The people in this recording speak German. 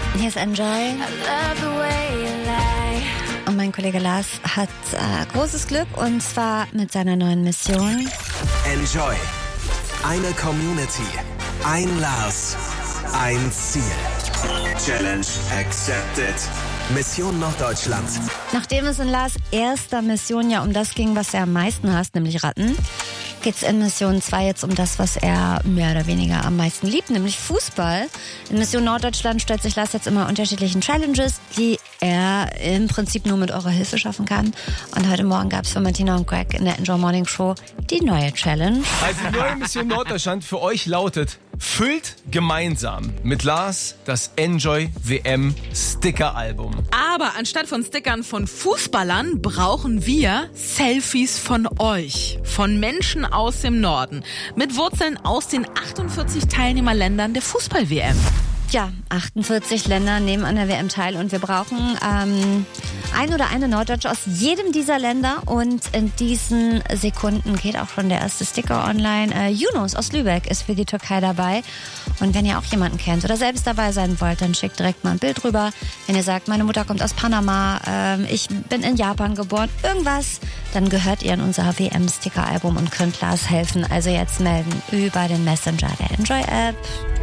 Hier ist Enjoy. Und mein Kollege Lars hat großes Glück, und zwar mit seiner neuen Mission. Enjoy. Eine Community. Ein Lars. Ein Ziel. Challenge accepted. Mission Norddeutschland. Nachdem es in Lars erster Mission ja um das ging, was er am meisten hasst, nämlich Ratten, geht's in Mission 2 jetzt um das, was er mehr oder weniger am meisten liebt, nämlich Fußball. In Mission Norddeutschland stellt sich Lars jetzt immer unterschiedlichen Challenges, die er im Prinzip nur mit eurer Hilfe schaffen kann. Und heute Morgen gab es für Martina und Greg in der Enjoy Morning Show die neue Challenge. Also die neue Mission Norddeutschland für euch lautet: Füllt gemeinsam mit Lars das Enjoy WM Sticker-Album. Aber anstatt von Stickern von Fußballern brauchen wir Selfies von euch, von Menschen aus dem Norden, mit Wurzeln aus den 48 Teilnehmerländern der Fußball-WM. Ja, 48 Länder nehmen an der WM teil, und wir brauchen ein oder eine Norddeutsche aus jedem dieser Länder, und in diesen Sekunden geht auch schon der erste Sticker online. Yunus aus Lübeck ist für die Türkei dabei, und wenn ihr auch jemanden kennt oder selbst dabei sein wollt, dann schickt direkt mal ein Bild rüber. Wenn ihr sagt, meine Mutter kommt aus Panama, ich bin in Japan geboren, irgendwas, dann gehört ihr in unser WM-Sticker-Album und könnt Lars helfen. Also jetzt melden über den Messenger der Enjoy-App.